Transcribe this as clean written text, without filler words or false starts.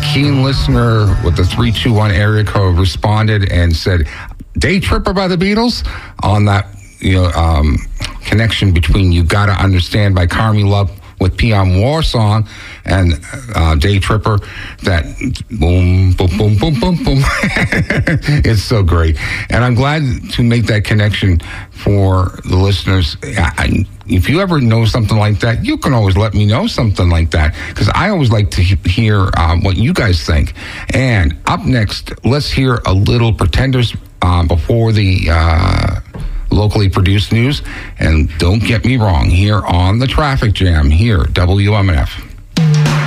keen listener with the 321 area code responded and said, Day Tripper by the Beatles, on that connection between You Gotta Understand by Carmi Love with Peon War song and Day Tripper, that boom, boom, boom, boom, boom, boom. It's so great. And I'm glad to make that connection for the listeners. If you ever know something like that, you can always let me know something like that, because I always like to hear what you guys think. And up next, let's hear a little Pretenders before the locally produced news. And don't get me wrong, here on the Traffic Jam, here, WMNF.